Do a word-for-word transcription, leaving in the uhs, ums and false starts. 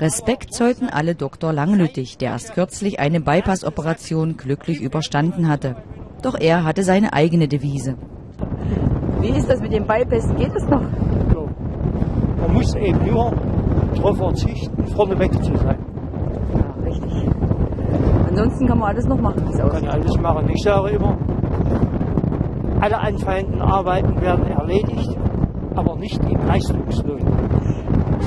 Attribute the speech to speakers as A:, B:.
A: Respekt zollten alle Doktor Langlüttig, der erst kürzlich eine Bypass-Operation glücklich überstanden hatte. Doch er hatte seine eigene Devise.
B: Wie ist das mit dem Bypass? Geht es noch?
C: So. Man muss eben nur darauf verzichten, vorneweg zu sein.
B: Ja, richtig. Ansonsten kann man alles noch machen, wie es aussieht.
C: Man kann alles machen. Ich sage immer, alle anfallenden Arbeiten werden erledigt, aber nicht im Leistungslohn.